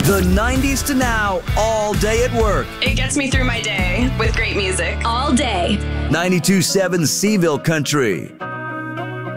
The 90s to now, all day at work. It gets me through my day with great music. All day. 92.7 Seville Country.